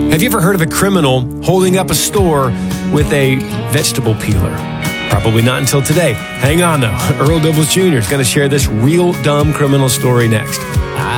Have you ever heard of a criminal holding up a store with a vegetable peeler? Probably not until today. Hang on, though. Earl Dibbles Jr. is going to share this real dumb criminal story next.